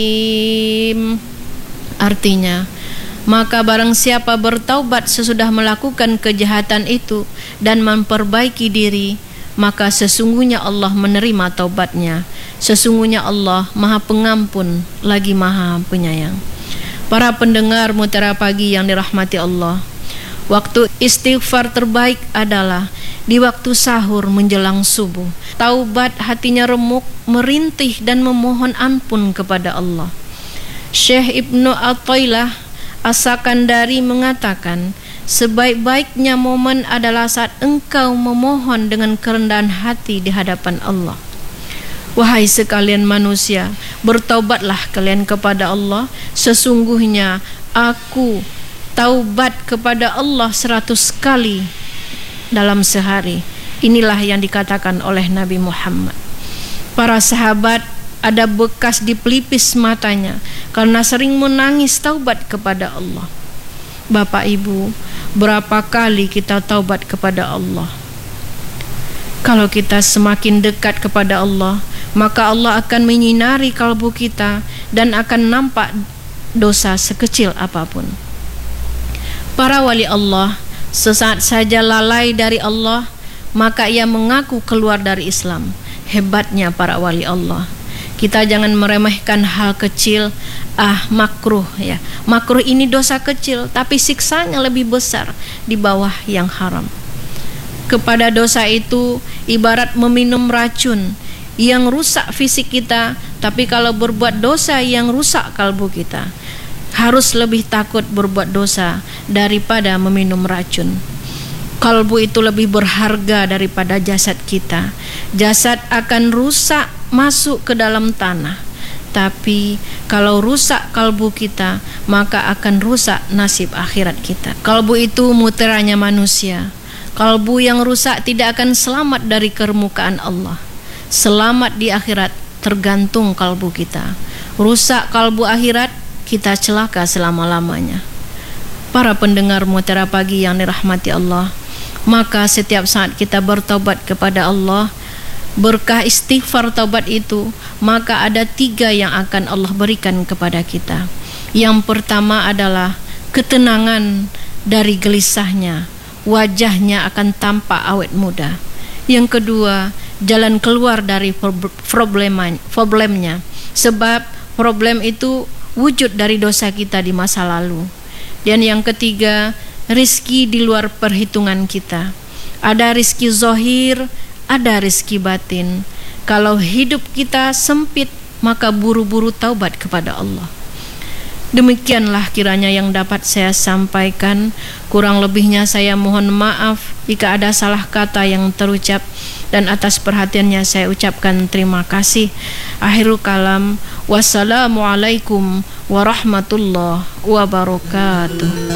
Artinya, maka barang siapa bertaubat sesudah melakukan kejahatan itu dan memperbaiki diri, maka sesungguhnya Allah menerima taubatnya. Sesungguhnya Allah Maha Pengampun lagi Maha Penyayang. Para pendengar Mutiara Pagi yang dirahmati Allah, waktu istighfar terbaik adalah di waktu sahur menjelang subuh. Taubat hatinya remuk, merintih dan memohon ampun kepada Allah. Syekh Ibnu Athaillah As-Sakandari mengatakan, sebaik-baiknya momen adalah saat engkau memohon dengan kerendahan hati di hadapan Allah. Wahai sekalian manusia, bertaubatlah kalian kepada Allah. Sesungguhnya aku taubat kepada Allah 100 kali dalam sehari. Inilah yang dikatakan oleh Nabi Muhammad. Para sahabat ada bekas di pelipis matanya karena sering menangis taubat kepada Allah. Bapak Ibu, berapa kali kita taubat kepada Allah? Kalau kita semakin dekat kepada Allah, maka Allah akan menyinari kalbu kita dan akan nampak dosa sekecil apapun. Para wali Allah sesaat saja lalai dari Allah, maka ia mengaku keluar dari Islam. Hebatnya para wali Allah. Kita jangan meremehkan hal kecil, makruh ya. Makruh ini dosa kecil, tapi siksanya lebih besar di bawah yang haram. Kepada dosa itu ibarat meminum racun yang rusak fisik kita, tapi kalau berbuat dosa yang rusak kalbu kita. Harus lebih takut berbuat dosa daripada meminum racun. Kalbu itu lebih berharga daripada jasad kita. Jasad akan rusak masuk ke dalam tanah, tapi kalau rusak kalbu kita, maka akan rusak nasib akhirat kita. Kalbu itu muteranya manusia. Kalbu yang rusak tidak akan selamat dari kemukaan Allah. Selamat di akhirat tergantung kalbu kita. Rusak kalbu akhirat, kita celaka selama-lamanya. Para pendengar Mutiara Pagi yang dirahmati Allah, maka setiap saat kita bertaubat kepada Allah, berkah istighfar taubat itu, maka ada 3 yang akan Allah berikan kepada kita. Yang pertama adalah ketenangan dari gelisahnya, wajahnya akan tampak awet muda. Yang kedua, jalan keluar dari problemnya, sebab problem itu wujud dari dosa kita di masa lalu. Dan yang ketiga, rizki di luar perhitungan kita. Ada rizki zahir, ada rizki batin. Kalau hidup kita sempit, maka buru-buru taubat kepada Allah. Demikianlah kiranya yang dapat saya sampaikan. Kurang lebihnya saya mohon maaf jika ada salah kata yang terucap, dan atas perhatiannya saya ucapkan terima kasih. Akhirul kalam, wassalamualaikum warahmatullahi wabarakatuh.